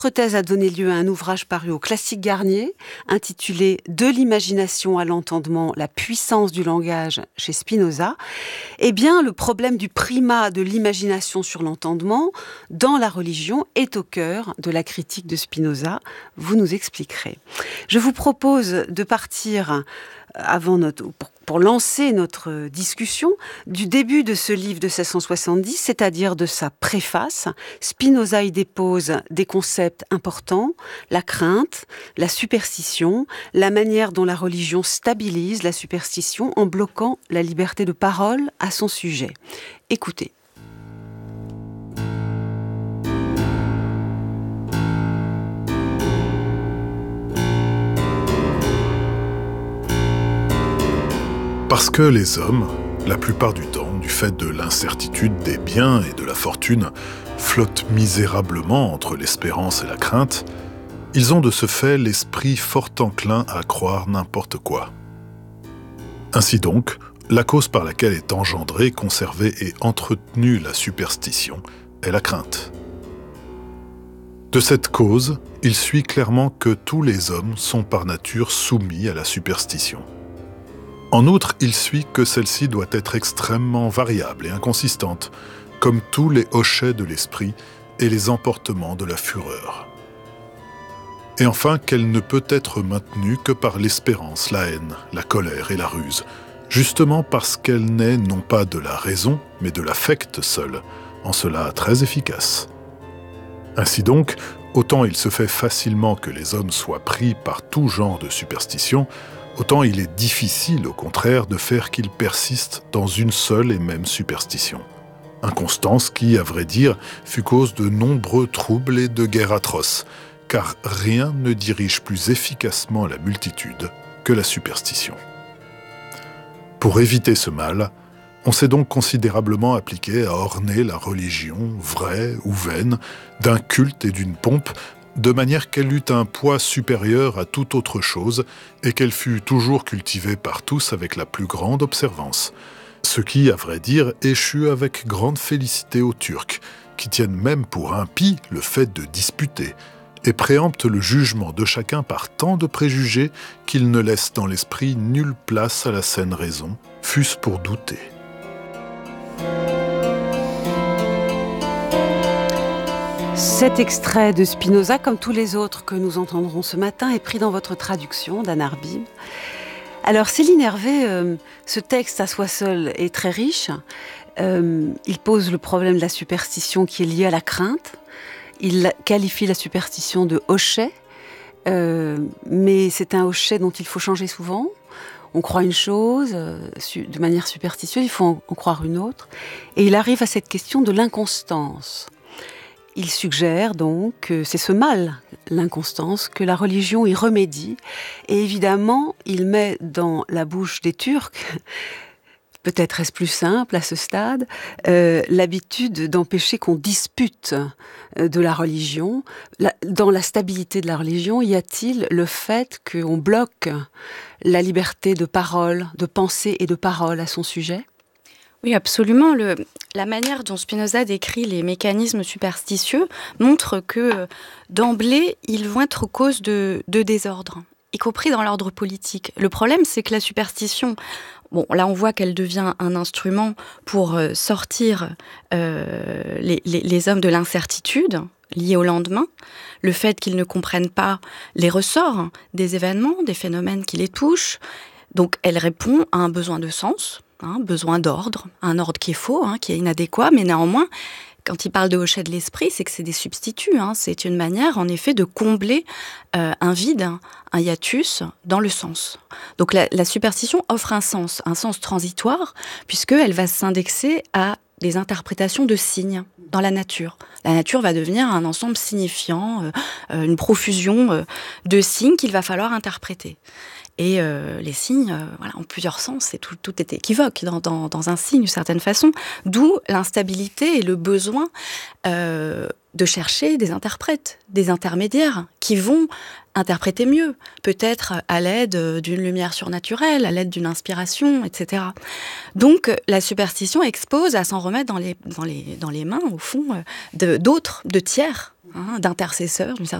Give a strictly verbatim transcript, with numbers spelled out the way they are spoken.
Votre thèse a donné lieu à un ouvrage paru au Classique Garnier, intitulé « De l'imagination à l'entendement, la puissance du langage » chez Spinoza. Eh bien, le problème du primat de l'imagination sur l'entendement dans la religion est au cœur de la critique de Spinoza. Vous nous expliquerez. Je vous propose de partir avant notre, pour, pour lancer notre discussion du début de ce livre de mille sept cent soixante-dix, c'est-à-dire de sa préface. Spinoza y dépose des concepts importants, la crainte, la superstition, la manière dont la religion stabilise la superstition en bloquant la liberté de parole à son sujet. Écoutez. Parce que les hommes, la plupart du temps, du fait de l'incertitude des biens et de la fortune, flottent misérablement entre l'espérance et la crainte, ils ont de ce fait l'esprit fort enclin à croire n'importe quoi. Ainsi donc, la cause par laquelle est engendrée, conservée et entretenue la superstition est la crainte. De cette cause, il suit clairement que tous les hommes sont par nature soumis à la superstition. En outre, il suit que celle-ci doit être extrêmement variable et inconsistante, comme tous les hochets de l'esprit et les emportements de la fureur. Et enfin, qu'elle ne peut être maintenue que par l'espérance, la haine, la colère et la ruse, justement parce qu'elle n'est non pas de la raison, mais de l'affect seul, en cela très efficace. Ainsi donc, autant il se fait facilement que les hommes soient pris par tout genre de superstition, autant il est difficile, au contraire, de faire qu'ils persistent dans une seule et même superstition. Inconstance qui, à vrai dire, fut cause de nombreux troubles et de guerres atroces, car rien ne dirige plus efficacement la multitude que la superstition. Pour éviter ce mal, on s'est donc considérablement appliqué à orner la religion, vraie ou vaine, d'un culte et d'une pompe, de manière qu'elle eût un poids supérieur à toute autre chose et qu'elle fût toujours cultivée par tous avec la plus grande observance. Ce qui, à vrai dire, échut avec grande félicité aux Turcs, qui tiennent même pour impie le fait de disputer, et préemptent le jugement de chacun par tant de préjugés qu'ils ne laissent dans l'esprit nulle place à la saine raison, fût-ce pour douter. Cet extrait de Spinoza, comme tous les autres que nous entendrons ce matin, est pris dans votre traduction d'Anne Arbib. Alors Céline Hervé, euh, ce texte à soi seul est très riche. Euh, il pose le problème de la superstition qui est liée à la crainte. Il qualifie la superstition de hochet, euh, mais c'est un hochet dont il faut changer souvent. On croit une chose euh, de manière superstitieuse, il faut en, en croire une autre. Et il arrive à cette question de l'inconstance. Il suggère donc que c'est ce mal, l'inconstance, que la religion y remédie. Et évidemment, il met dans la bouche des Turcs, peut-être est-ce plus simple à ce stade, euh, l'habitude d'empêcher qu'on dispute euh, de la religion. La, dans la stabilité de la religion, y a-t-il le fait qu'on bloque la liberté de parole, de pensée et de parole à son sujet ? Oui, absolument. Le, la manière dont Spinoza décrit les mécanismes superstitieux montre que, euh, d'emblée, ils vont être cause de, de désordre, y compris dans l'ordre politique. Le problème, c'est que la superstition, bon, là, on voit qu'elle devient un instrument pour euh, sortir euh, les, les, les hommes de l'incertitude liée au lendemain, le fait qu'ils ne comprennent pas les ressorts des événements, des phénomènes qui les touchent. Donc, elle répond à un besoin de sens, Hein, besoin d'ordre, un ordre qui est faux, hein, qui est inadéquat, mais néanmoins, quand il parle de hochet de l'esprit, c'est que c'est des substituts. Hein, c'est une manière, en effet, de combler euh, un vide, un hiatus dans le sens. Donc la, la superstition offre un sens, un sens transitoire, puisqu'elle va s'indexer à des interprétations de signes dans la nature. La nature va devenir un ensemble signifiant, euh, une profusion euh, de signes qu'il va falloir interpréter. Et euh, les signes, euh, voilà, en plusieurs sens, et tout, tout est équivoque dans, dans, dans un signe, d'une certaine façon. D'où l'instabilité et le besoin euh, de chercher des interprètes, des intermédiaires qui vont interpréter mieux, peut-être à l'aide d'une lumière surnaturelle, à l'aide d'une inspiration, et cetera. Donc, la superstition expose à s'en remettre dans les, dans les, dans les mains, au fond, de, d'autres, de tiers, hein, d'intercesseurs, d'une certaine